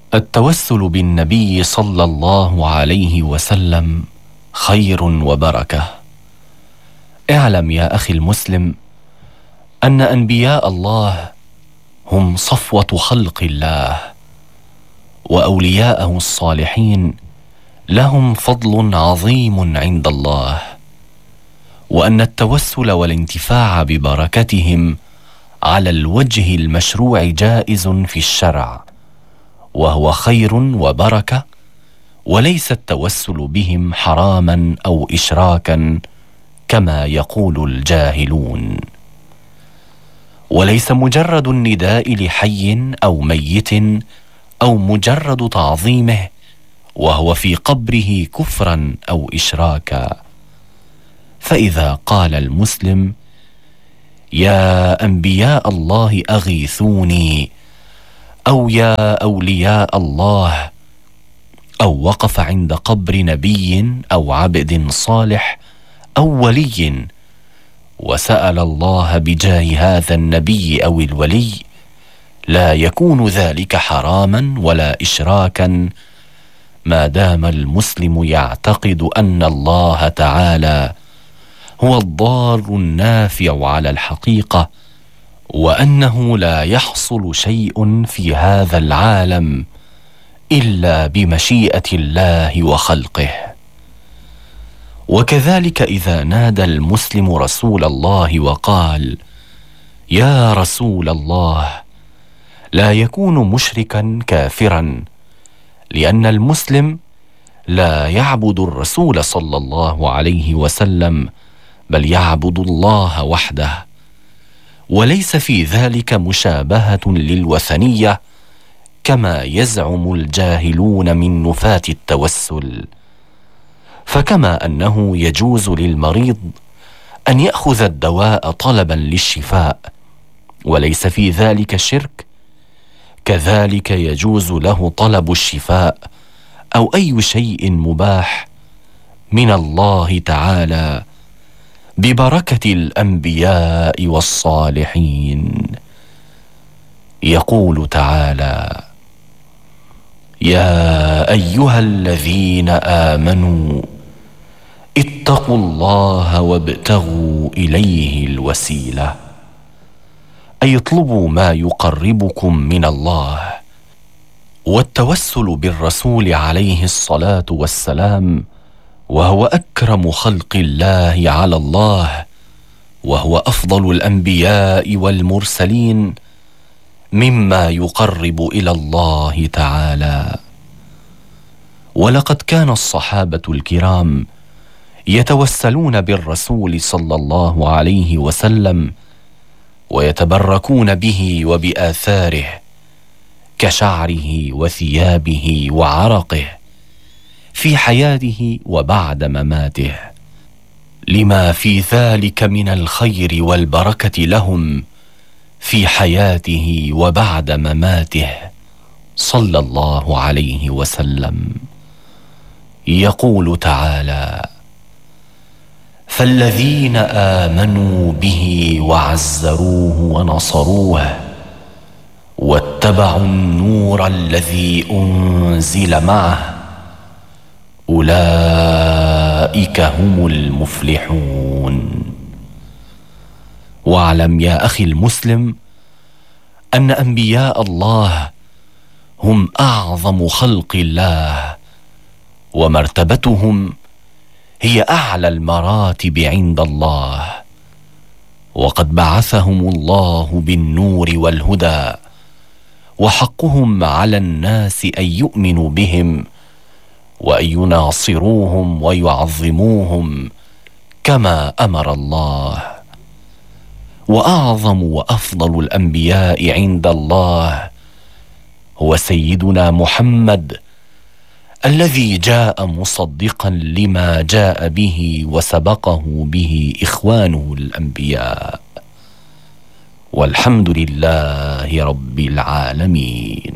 التوسل بالنبي صلى الله عليه وسلم خير وبركة. اعلم يا أخي المسلم أن أنبياء الله هم صفوة خلق الله، وأولياءه الصالحين لهم فضل عظيم عند الله، وأن التوسل والانتفاع ببركتهم على الوجه المشروع جائز في الشرع، وهو خير وبركة، وليس التوسل بهم حراما أو إشراكا كما يقول الجاهلون. وليس مجرد النداء لحي أو ميت أو مجرد تعظيمه وهو في قبره كفرا أو إشراكا. فإذا قال المسلم: يا أنبياء الله أغيثوني، أو يا أولياء الله، أو وقف عند قبر نبي أو عبد صالح أو ولي وسأل الله بجاه هذا النبي أو الولي، لا يكون ذلك حراما ولا إشراكا ما دام المسلم يعتقد أن الله تعالى هو الضار النافع على الحقيقة، وأنه لا يحصل شيء في هذا العالم إلا بمشيئة الله وخلقه. وكذلك إذا نادى المسلم رسول الله وقال: يا رسول الله، لا يكون مشركا كافرا، لأن المسلم لا يعبد الرسول صلى الله عليه وسلم، بل يعبد الله وحده، وليس في ذلك مشابهة للوثنية كما يزعم الجاهلون من نفاة التوسل. فكما أنه يجوز للمريض أن يأخذ الدواء طلبا للشفاء وليس في ذلك شرك، كذلك يجوز له طلب الشفاء أو أي شيء مباح من الله تعالى ببركة الأنبياء والصالحين. يقول تعالى: يا أيها الذين آمنوا اتقوا الله وابتغوا إليه الوسيلة، أي اطلبوا ما يقربكم من الله. والتوسل بالرسول عليه الصلاة والسلام وهو أكرم خلق الله على الله، وهو أفضل الأنبياء والمرسلين، مما يقرب إلى الله تعالى. ولقد كان الصحابة الكرام يتوسلون بالرسول صلى الله عليه وسلم ويتبركون به وبآثاره كشعره وثيابه وعرقه في حياته وبعد مماته، لما في ذلك من الخير والبركة لهم في حياته وبعد مماته صلى الله عليه وسلم. يقول تعالى: فالذين آمنوا به وعزروه ونصروه واتبعوا النور الذي أنزل معه أولئك هم المفلحون. واعلم يا أخي المسلم أن أنبياء الله هم أعظم خلق الله، ومرتبتهم هي أعلى المراتب عند الله، وقد بعثهم الله بالنور والهدى، وحقهم على الناس أن يؤمنوا بهم وأن يناصروهم ويعظموهم كما أمر الله. وأعظم وأفضل الأنبياء عند الله هو سيدنا محمد، الذي جاء مصدقا لما جاء به وسبقه به إخوانه الأنبياء. والحمد لله رب العالمين.